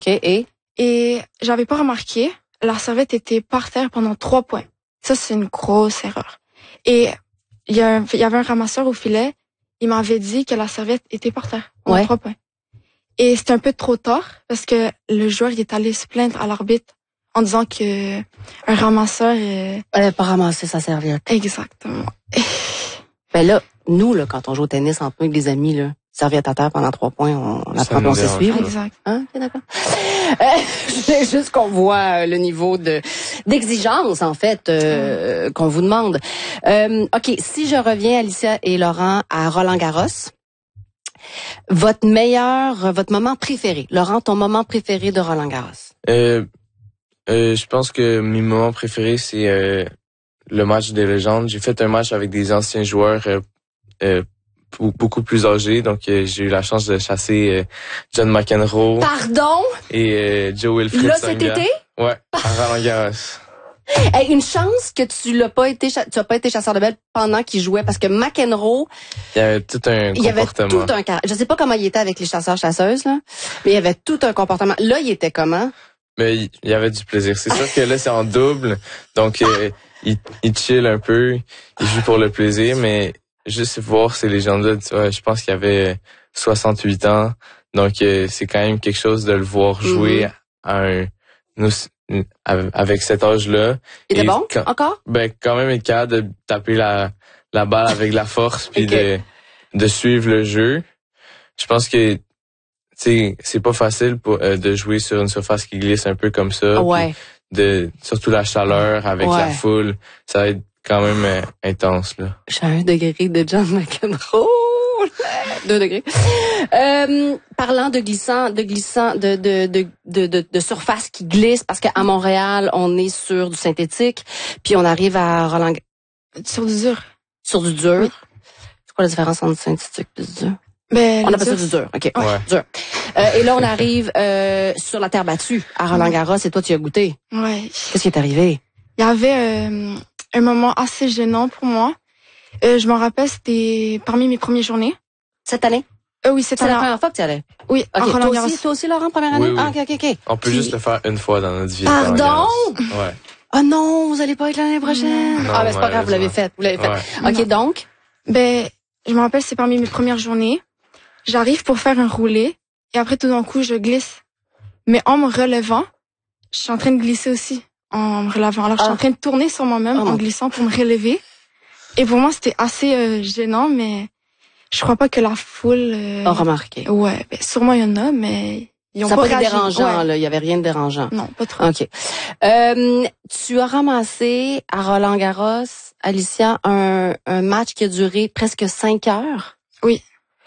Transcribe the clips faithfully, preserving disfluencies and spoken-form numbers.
OK, et? Et j'avais pas remarqué, la serviette était par terre pendant trois points. Ça, c'est une grosse erreur. Et il y, a un, il y avait un ramasseur au filet, il m'avait dit que la serviette était par terre pendant ouais. trois points. Et c'était un peu trop tard parce que le joueur il est allé se plaindre à l'arbitre en disant que un ramasseur... Euh... Elle n'a pas ramassé sa serviette. Exactement. Ben là, nous, là, quand on joue au tennis en peu avec des amis, là, serviette à terre pendant trois points, on, on apprend, on sait suivre. Exact. Hein? Okay, d'accord. Euh, c'est juste qu'on voit le niveau de d'exigence, en fait, euh, mm. qu'on vous demande. Euh, OK, si je reviens, Alicia et Laurent, à Roland-Garros, votre meilleur, votre moment préféré. Laurent, ton moment préféré de Roland-Garros? Euh, euh, je pense que mes moments préférés, c'est euh, le match des légendes. J'ai fait un match avec des anciens joueurs euh, euh, beaucoup plus âgés, donc euh, j'ai eu la chance de chasser euh, John McEnroe. Pardon? Et euh, Joe Wilfried Là, Tsonga. cet été? Ouais, à Roland-Garros. Hey, une chance que tu l'as pas été, tu as pas été chasseur de belles pendant qu'il jouait, parce que McEnroe, il y avait tout un il y avait comportement. tout un car- je sais pas comment il était avec les chasseurs-chasseuses, là, mais il y avait tout un comportement. Là, il était comment? Mais il y avait du plaisir. C'est sûr que là, c'est en double, donc euh, il, il chill un peu, il joue pour le plaisir, mais juste voir ces légendes-là, tu vois, je pense qu'il avait soixante-huit ans, donc euh, c'est quand même quelque chose de le voir jouer mm-hmm. à un... Nous, avec cet âge-là. Il était bon, quand, encore? Ben, quand même être capable de taper la, la balle avec la force puis okay. de, de suivre le jeu. Je pense que, tu sais, c'est pas facile pour, euh, de jouer sur une surface qui glisse un peu comme ça. Ouais. De, surtout la chaleur avec ouais. la foule. Ça va être quand même euh, intense, là. J'ai un degré de John McEnroe. Deux degrés. Euh, parlant de glissant, de glissant, de de de de de, de surface qui glisse, parce qu'à Montréal, on est sur du synthétique, puis on arrive à Roland. Sur du dur. Sur du dur. Oui. C'est quoi la différence entre synthétique et du dur? Ben, on appelle ça du dur. Ok. Ouais. Dur. Euh, et là, on arrive euh, sur la terre battue à Roland-Garros. Et toi, tu as goûté. Ouais. Qu'est-ce qui est arrivé? Il y avait euh, un moment assez gênant pour moi. Euh, je m'en rappelle, c'était parmi mes premières journées. Cette année? Euh, oui, cette année. C'est la première fois que tu y allais? Oui, okay. à Roland-Garros. Toi aussi, toi aussi, Laurent, première année? Oui, oui. Ah, ok, ok, ok. On peut Puis... juste le faire une fois dans notre vie. Pardon? Ouais. Oh non, vous allez pas être l'année prochaine. Non, ah, ben c'est pas grave, vous l'avez fait. Vous l'avez fait. Ouais. Ok, non. donc? Ben, je me rappelle, c'est parmi mes premières journées. J'arrive pour faire un roulé. Et après, tout d'un coup, je glisse. Mais en me relevant, je suis en train de glisser aussi. En me relevant. Alors, je suis ah. en train de tourner sur moi-même oh, en glissant pour me relever. Et pour moi, c'était assez euh, gênant, mais je crois pas que la foule... Euh... a remarqué. Ouais, ben, sûrement il y en a, mais ils ont ça pas, pas été réagi. dérangeant, ouais. là. Il y avait rien de dérangeant. Non, pas trop. OK. Euh, tu as ramassé à Roland-Garros, Alicia, un, un match qui a duré presque cinq heures. Oui.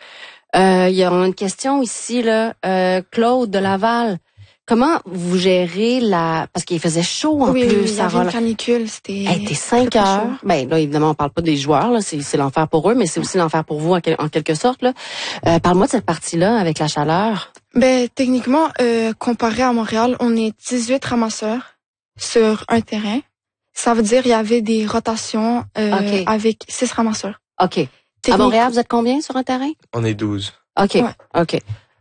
Euh, il y a une question ici, là. Euh, Claude de Laval. Comment vous gérez la... Parce qu'il faisait chaud en oui, plus. Oui, il y avait une canicule, c'était... Elle était cinq heures. Ben là, évidemment, on parle pas des joueurs, là, c'est, c'est l'enfer pour eux, mais c'est aussi l'enfer pour vous en, quel, en quelque sorte. Là. Euh, parle-moi de cette partie-là avec la chaleur. Ben techniquement, euh, comparé à Montréal, on est dix-huit ramasseurs sur un terrain. Ça veut dire il y avait des rotations euh, okay. avec six ramasseurs. OK. Technique... À Montréal, vous êtes combien sur un terrain? On est douze. OK, ouais. OK.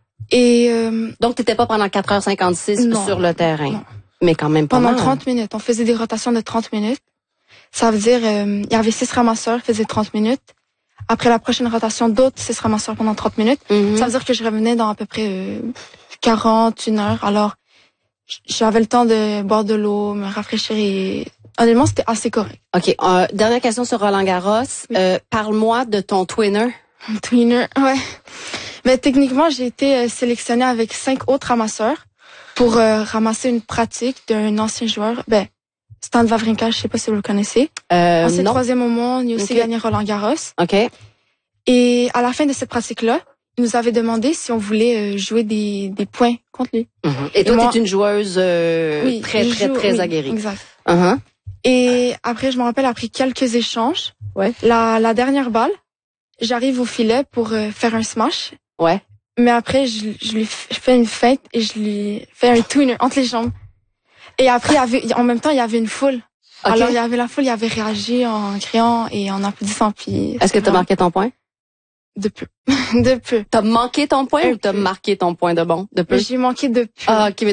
Et euh, donc, t'étais pas pendant quatre heures cinquante-six non, sur le terrain? Non. Mais quand même pas Pendant mal. trente minutes. On faisait des rotations de trente minutes. Ça veut dire, euh, il y avait six ramasseurs qui faisaient trente minutes. Après la prochaine rotation, d'autres six ramasseurs pendant trente minutes. Mm-hmm. Ça veut dire que je revenais dans à peu près euh, quarante, une heure. Alors, j'avais le temps de boire de l'eau, me rafraîchir et... Honnêtement, c'était assez correct. OK. Euh, dernière question sur Roland-Garros. Oui. Euh, parle-moi de ton twinner. Twinner, ouais. Mais techniquement, j'ai été euh, sélectionnée avec cinq autres ramasseurs pour euh, ramasser une pratique d'un ancien joueur. Ben, Stan Wawrinka, je sais pas si vous le connaissez. Euh, Ancien non. troisième au monde, il a aussi okay. gagné Roland-Garros. OK. Et à la fin de cette pratique-là, il nous avait demandé si on voulait euh, jouer des, des points contre lui. Mm-hmm. Et, Et toi, moi, t'es une joueuse euh, oui, très, très, joue, très oui, aguerrie. Exact. Uh-huh. Et après, je me rappelle, après quelques échanges, ouais. la, la dernière balle, j'arrive au filet pour euh, faire un smash. Ouais. Mais après, je, je lui je fais une feinte et je lui fais un twinner entre les jambes. Et après, il y avait, en même temps, il y avait une foule. Okay. Alors, il y avait la foule, il avait réagi en criant et en applaudissant. Puis, est-ce que tu as marqué ton point? De peu. De peu. T'as manqué ton point Un ou t'as peu. marqué ton point de bon? De peu? J'ai manqué de peu. Ah, ok,